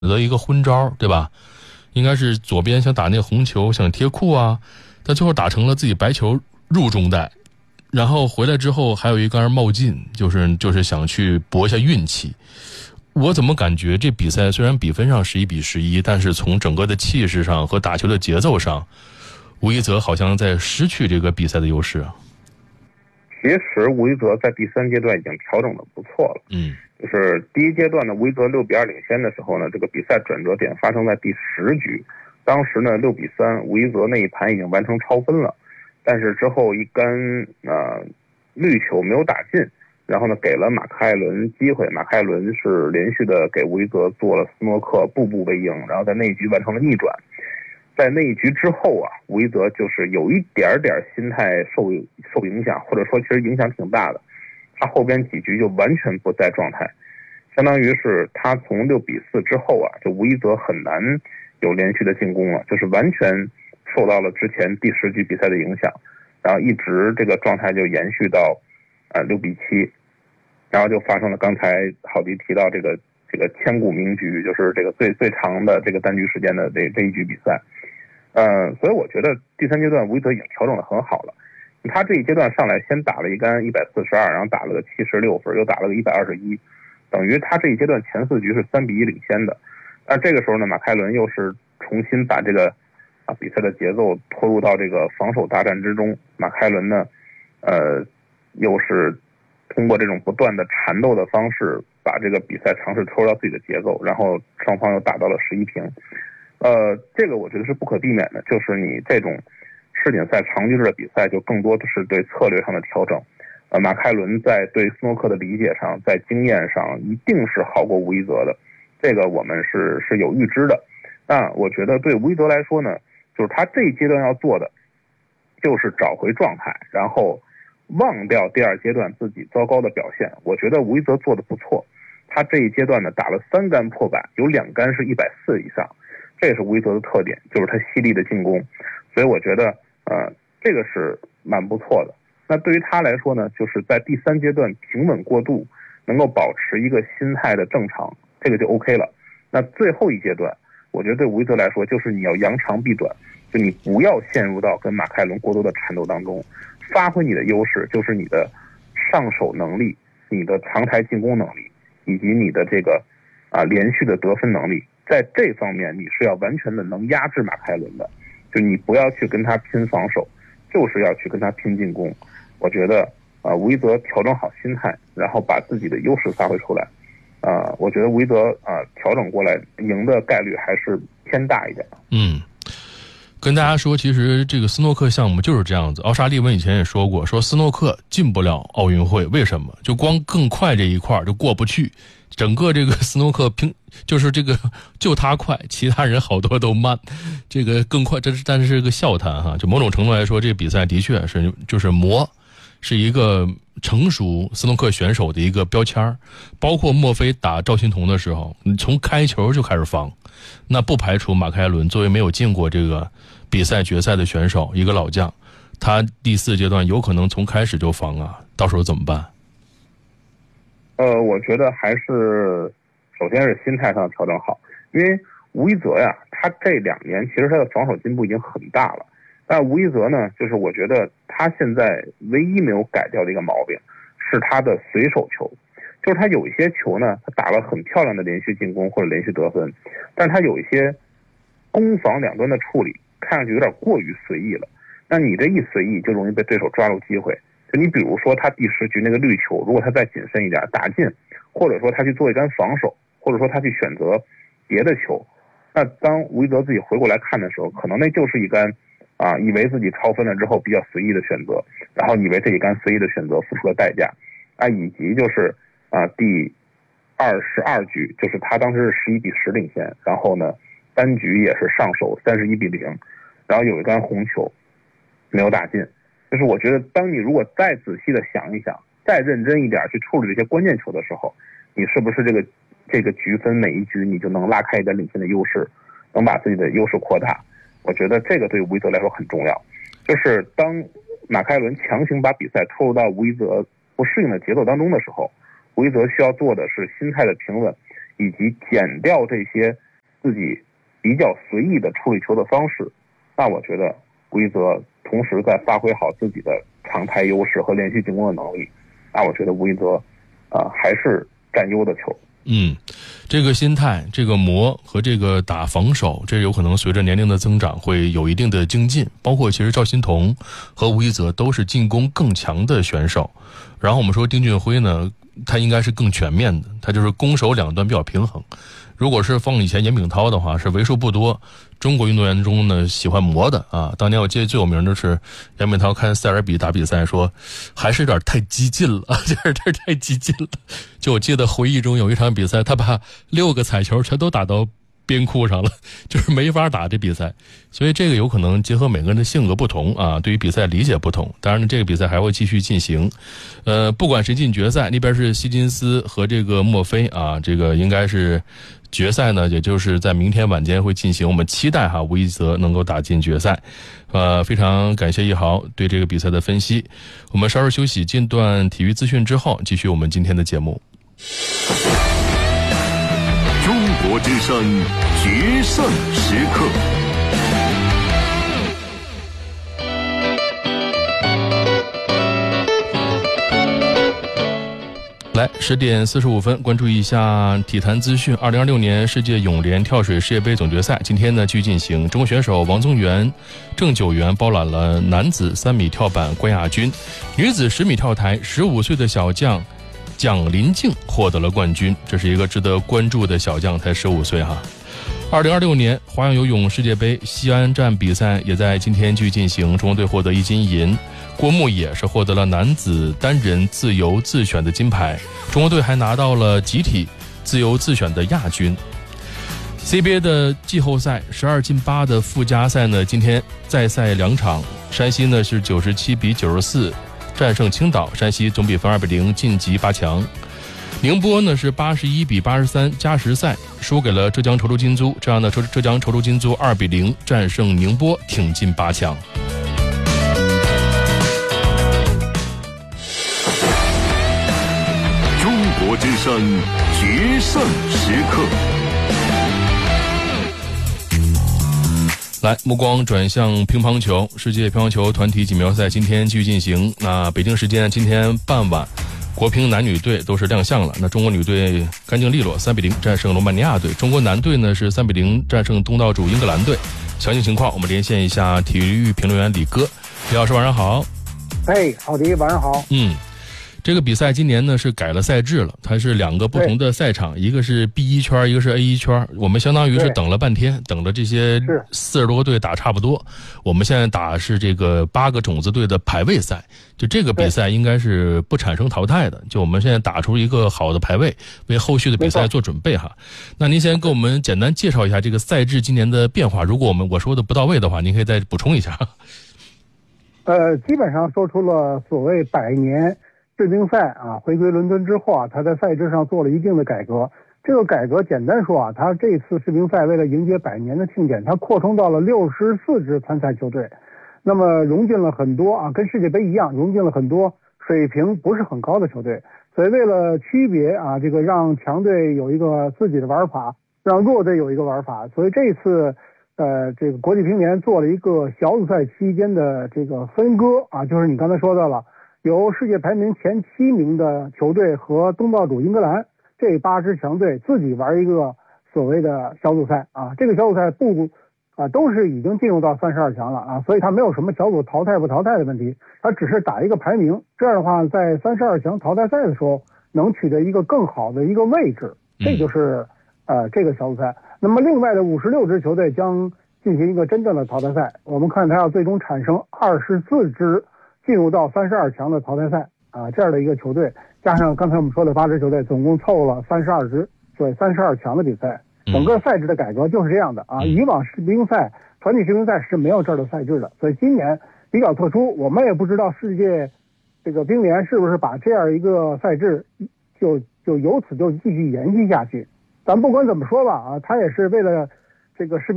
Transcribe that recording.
择一个昏招，对吧？应该是左边想打那个红球，想贴库啊，但最后打成了自己白球入中袋，然后回来之后还有一杆冒进，就是想去搏一下运气。我怎么感觉这比赛虽然比分上11-11，但是从整个的气势上和打球的节奏上，吴一泽好像在失去这个比赛的优势啊。 其实吴一泽在第三阶段已经调整的不错了。就是第一阶段呢，吴一泽6-2领先的时候呢，这个比赛转折点发生在第10局。当时呢6-3，吴一泽那一盘已经完成超分了，但是之后一杆绿球没有打进，然后呢给了马克艾伦机会。马克艾伦是连续的给吴一泽做了斯诺克步步为营，然后在那一局完成了逆转。在那一局之后啊，吴一泽就是有一点心态受影响，或者说其实影响挺大的。他后边几局就完全不在状态，相当于是他从6-4之后啊，就吴一泽很难有连续的进攻了，就是完全受到了之前第10局比赛的影响，然后一直这个状态就延续到6-7，然后就发生了刚才郝迪提到这个千古名局，就是这个最长的这个单局时间的这一局比赛。所以我觉得第三阶段吴一泽已经调整得很好了。他这一阶段上来先打了一杆142，然后打了个76分，又打了个121，等于他这一阶段前4局是3-1领先的。但这个时候呢，马凯伦又是重新把这个比赛的节奏拖入到这个防守大战之中。马凯伦呢，又是通过这种不断的缠斗的方式，把这个比赛尝试拖入到自己的节奏，然后双方又打到了11平。这个我觉得是不可避免的，就是你这种世锦赛长局制的比赛，就更多的是对策略上的调整。马凯伦在对斯诺克的理解上，在经验上一定是好过吴一泽的，这个我们是有预知的。那我觉得对吴一泽来说呢，就是他这一阶段要做的，就是找回状态，然后忘掉第二阶段自己糟糕的表现。我觉得吴一泽做的不错，他这一阶段呢打了3杆破百，有2杆是140以上。这也是吴一泽的特点，就是他犀利的进攻，所以我觉得这个是蛮不错的。那对于他来说呢，就是在第3阶段平稳过渡，能够保持一个心态的正常，这个就 OK 了。那最后一阶段，我觉得对吴一泽来说，就是你要扬长避短，就你不要陷入到跟马凯伦过多的缠斗当中，发挥你的优势，就是你的上手能力、你的长台进攻能力，以及你的这个连续的得分能力。在这方面你是要完全的能压制马凯伦的，就你不要去跟他拼防守，就是要去跟他拼进攻。我觉得吴一泽调整好心态，然后把自己的优势发挥出来，我觉得吴一泽调整过来赢的概率还是偏大一点。 跟大家说，其实这个斯诺克项目就是这样子。奥沙利文以前也说过，说斯诺克进不了奥运会，为什么？就光更快这一块就过不去。整个这个斯诺克就是这个就他快，其他人好多都慢。这个更快，但是是个笑谈哈。就某种程度来说，这个比赛的确是就是磨，是一个成熟斯诺克选手的一个标签。包括墨菲打赵心童的时候，你从开球就开始防，那不排除马凯伦作为没有进过这个比赛决赛的选手，一个老将，他第4阶段有可能从开始就防啊，到时候怎么办？ 我觉得还是首先是心态上调整好，因为吴一泽呀，他这2年其实他的防守进步已经很大了。但吴一泽呢，就是我觉得他现在唯一没有改掉的一个毛病是他的随手球，就是他有一些球呢，他打了很漂亮的连续进攻或者连续得分，但是他有一些攻防两端的处理看上去有点过于随意了。那你这一随意就容易被对手抓住机会。就你比如说他第10局那个绿球，如果他再谨慎一点打进，或者说他去做一杆防守，或者说他去选择别的球，那当吴一泽自己回过来看的时候，可能那就是一杆以为自己超分了之后比较随意的选择，然后以为这一杆随意的选择付出了代价以及就是第22局，就是他当时是11-10领先，然后呢单局也是上手31-0，然后有一杆红球没有打进。就是我觉得当你如果再仔细的想一想，再认真一点去处理这些关键球的时候，你是不是这个局分每一局你就能拉开一点领先的优势，能把自己的优势扩大。我觉得这个对吴一泽来说很重要，就是当马凯伦强行把比赛拖入到吴一泽不适应的节奏当中的时候，吴一泽需要做的是心态的平稳，以及减掉这些自己比较随意的处理球的方式，那我觉得规则同时在发挥好自己的长台优势和连续进攻的能力，那我觉得规则还是占优的球。 这个心态，这个磨和这个打防守，这有可能随着年龄的增长会有一定的精进。包括其实赵心童和吴一泽都是进攻更强的选手，然后我们说丁俊晖呢，他应该是更全面的，他就是攻守两端比较平衡。如果是放以前严炳涛的话，是为数不多中国运动员中呢喜欢磨的啊。当年我记得最有名的是严炳涛看塞尔比打比赛说，还是有点太激进了，有点太激进了。就我记得回忆中有一场比赛，他把6个彩球全都打到边裤上了，就是没法打这比赛。所以这个有可能结合每个人的性格不同啊，对于比赛理解不同。当然呢，这个比赛还会继续进行。不管谁进决赛，那边是希金斯和这个墨菲啊，这个应该是决赛呢，也就是在明天晚间会进行。我们期待吴一泽能够打进决赛。非常感谢一豪对这个比赛的分析。我们稍事休息，进段体育资讯之后，继续我们今天的节目。 中国之声决胜时刻。 来10点45分，关注一下体坛资讯。2026年世界泳联跳水世界杯总决赛今天呢继续进行，中国选手王宗源、郑九元包揽了男子3米跳板冠亚军，女子10米跳台15岁的小将蒋林静获得了冠军，这是一个值得关注的小将，才15岁哈。2026年花样游泳世界杯西安站比赛也在今天继续进行，中国队获得1金银，郭牧野是获得了男子单人自由自选的金牌，中国队还拿到了集体自由自选的亚军。CBA 的季后赛12进8的附加赛呢，今天再赛2场，山西呢是97比94战胜青岛，山西总比分2比0晋级8强。宁波呢是81比83加时赛输给了浙江稠州金租，这样呢浙江稠州金租2比0战胜宁波，挺进8强。 中国之声决胜时刻。 来，目光转向乒乓球，世界乒乓球团体锦标赛今天继续进行。那北京时间今天傍晚，国乒男女队都是亮相了。那中国女队干净利落3比0战胜罗马尼亚队，中国男队呢是3比0战胜东道主英格兰队。详细情况我们连线一下体育评论员李哥。李老师晚上好。 好的，晚上好。 这个比赛今年呢是改了赛制了，它是2个不同的赛场，一个是 B1 圈，一个是 A1 圈。我们相当于是等了半天，等了这些40多个队打差不多。我们现在打是这个8个种子队的排位赛，就这个比赛应该是不产生淘汰的。就我们现在打出一个好的排位，为后续的比赛做准备哈。那您先给我们简单介绍一下这个赛制今年的变化，如果我说的不到位的话，您可以再补充一下。 基本上说出了所谓100年世乒赛回归伦敦之后他在赛制上做了一定的改革。这个改革简单说他这次世乒赛为了迎接100年的庆典，他扩充到了64支参赛球队，那么融进了很多跟世界杯一样，融进了很多水平不是很高的球队。所以为了区别这个让强队有一个自己的玩法，让弱队有一个玩法，所以这次这个国际乒联做了一个小组赛期间的这个分割就是你刚才说到了，由世界排名前7名的球队和东道主英格兰这8支强队自己玩一个所谓的小组赛这个小组赛都是已经进入到32强了所以它没有什么小组淘汰不淘汰的问题，它只是打一个排名，这样的话在32强淘汰赛的时候能取得一个更好的一个位置，这就是这个小组赛。那么另外的56支球队将进行一个真正的淘汰赛，我们看它要最终产生24支进入到32强的淘汰赛这样的一个球队，加上刚才我们说的8支球队，总共凑了32支，所以32强的比赛。整个赛制的改革就是这样的以往世乒赛团体世乒赛是没有这儿的赛制的，所以今年比较特殊，我们也不知道世界这个乒联是不是把这样一个赛制就由此就继续延续下去。咱不管怎么说吧它也是为了这个世乒